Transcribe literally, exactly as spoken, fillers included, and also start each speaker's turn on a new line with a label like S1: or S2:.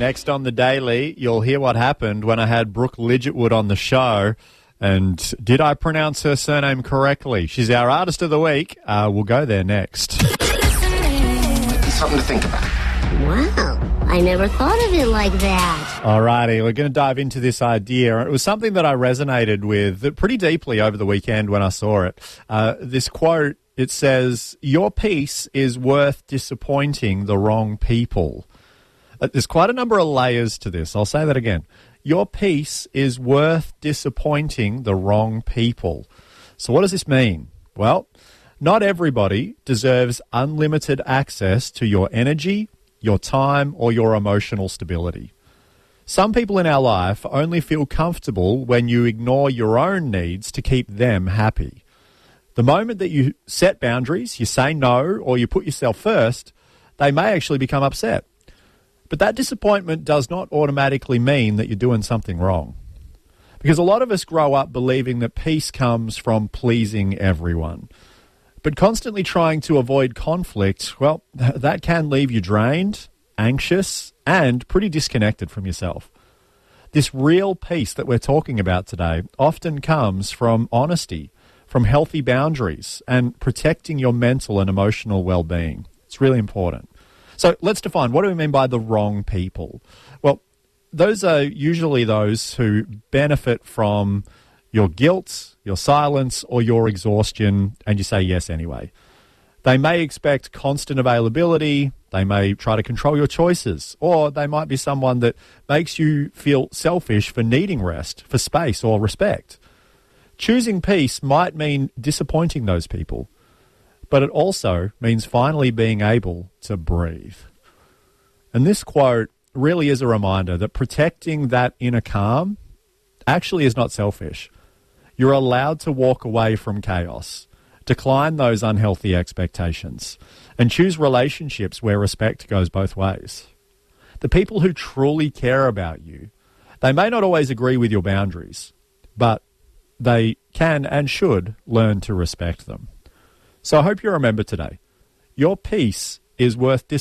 S1: Next on The Daily, you'll hear what happened when I had Brooke Lidgetwood on the show. And did I pronounce her surname correctly? She's our Artist of the Week. Uh, we'll go there next.
S2: Something to think about.
S3: Wow, I never thought of it like that.
S1: Alrighty, we're going to dive into this idea. It was something that I resonated with pretty deeply over the weekend when I saw it. Uh, this quote, it says, "Your peace is worth disappointing the wrong people." Uh, there's quite a number of layers to this. I'll say that again. Your peace is worth disappointing the wrong people. So what does this mean? Well, not everybody deserves unlimited access to your energy, your time, or your emotional stability. Some people in our life only feel comfortable when you ignore your own needs to keep them happy. The moment that you set boundaries, you say no, or you put yourself first, they may actually become upset. But that disappointment does not automatically mean that you're doing something wrong. Because a lot of us grow up believing that peace comes from pleasing everyone. But constantly trying to avoid conflict, well, that can leave you drained, anxious, and pretty disconnected from yourself. This real peace that we're talking about today often comes from honesty, from healthy boundaries, and protecting your mental and emotional well-being. It's really important. So let's define, what do we mean by the wrong people? Well, those are usually those who benefit from your guilt, your silence, or your exhaustion, and you say yes anyway. They may expect constant availability, they may try to control your choices, or they might be someone that makes you feel selfish for needing rest, for space, or respect. Choosing peace might mean disappointing those people, but it also means finally being able to breathe. And this quote really is a reminder that protecting that inner calm actually is not selfish. You're allowed to walk away from chaos, decline those unhealthy expectations, and choose relationships where respect goes both ways. The people who truly care about you, they may not always agree with your boundaries, but they can and should learn to respect them. So I hope you remember today, your peace is worth dis-